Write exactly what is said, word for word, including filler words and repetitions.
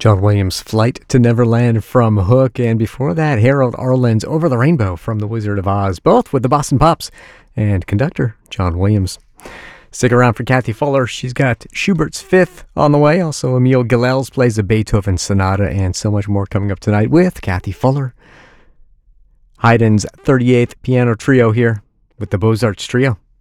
John Williams' Flight to Neverland from Hook, and before that, Harold Arlen's Over the Rainbow from The Wizard of Oz, both with the Boston Pops and conductor John Williams. Stick around for Kathy Fuller. She's got Schubert's Fifth on the way. Also, Emil Gilels plays a Beethoven Sonata, and so much more coming up tonight with Kathy Fuller. Haydn's thirty-eighth Piano Trio here with the Beaux-Arts Trio.